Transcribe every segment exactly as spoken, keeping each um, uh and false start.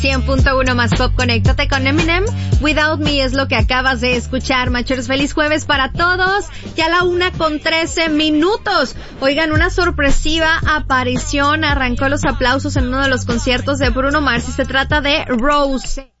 cien punto uno más pop, conéctate con Eminem. Without Me es lo que acabas de escuchar, Machers. Feliz jueves para todos. Ya la una con trece minutos. Oigan, una sorpresiva aparición. Arrancó los aplausos en uno de los conciertos de Bruno Mars y se trata de Rose.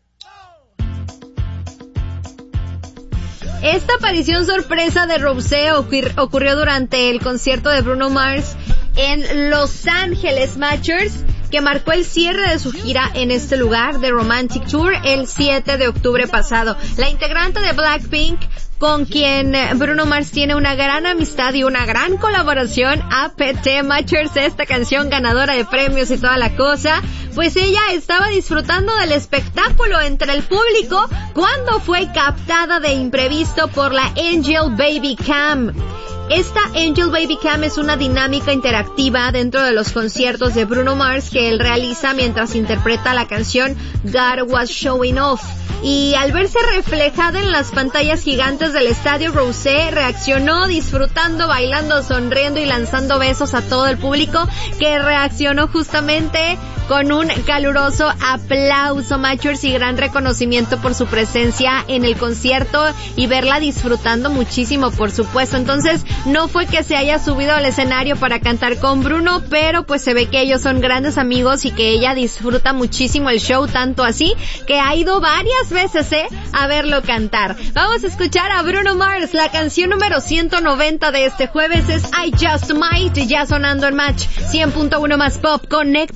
Esta aparición sorpresa de Rose ocurri- ocurrió durante el concierto de Bruno Mars en Los Ángeles, Machers, que marcó el cierre de su gira en este lugar de Romantic Tour el siete de octubre pasado. La integrante de Blackpink, con quien Bruno Mars tiene una gran amistad y una gran colaboración, A P T, Machers, esta canción ganadora de premios y toda la cosa, pues ella estaba disfrutando del espectáculo entre el público cuando fue captada de imprevisto por la Angel Baby Cam. Esta Angel Baby Cam es una dinámica interactiva dentro de los conciertos de Bruno Mars que él realiza mientras interpreta la canción God Was Showing Off. Y al verse reflejada en las pantallas gigantes del estadio, Rose reaccionó disfrutando, bailando, sonriendo y lanzando besos a todo el público, que reaccionó justamente con un caluroso aplauso, Machers, y gran reconocimiento por su presencia en el concierto y verla disfrutando muchísimo, por supuesto. Entonces, no fue que se haya subido al escenario para cantar con Bruno, pero pues se ve que ellos son grandes amigos y que ella disfruta muchísimo el show, tanto así que ha ido varias veces, eh, a verlo cantar. Vamos a escuchar a Bruno Mars. La canción número ciento noventa de este jueves es I Just Might, ya sonando en Match cien punto uno más pop. Connect.